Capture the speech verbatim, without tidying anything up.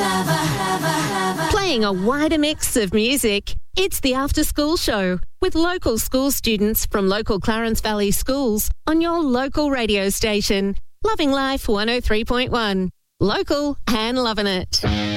Playing a wider mix of music, it's the After School Show with local school students from local Clarence Valley schools on your local radio station. Loving Life one oh three point one. Local and loving it.